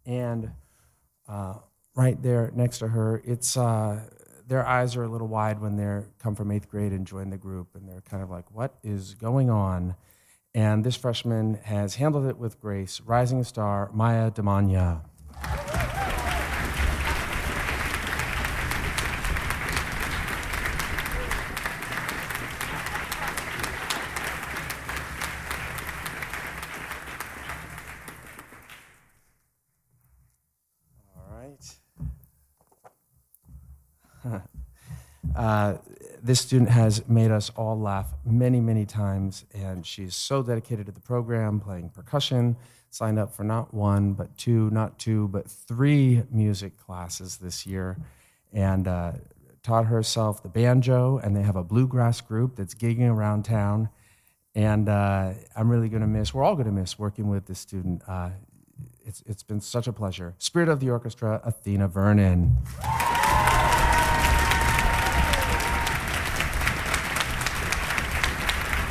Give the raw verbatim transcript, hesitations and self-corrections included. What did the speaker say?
And uh, right there next to her, it's uh, their eyes are a little wide when they come from eighth grade and join the group, and they're kind of like, what is going on? And this freshman has handled it with grace. Rising star, Maya Damania. Uh, this student has made us all laugh many, many times, and she's so dedicated to the program, playing percussion, signed up for not one, but two, not two, but three music classes this year, and uh, taught herself the banjo, and they have a bluegrass group that's gigging around town, and uh, I'm really going to miss, we're all going to miss working with this student. Uh, it's, it's been such a pleasure. Spirit of the orchestra, Athena Vernon.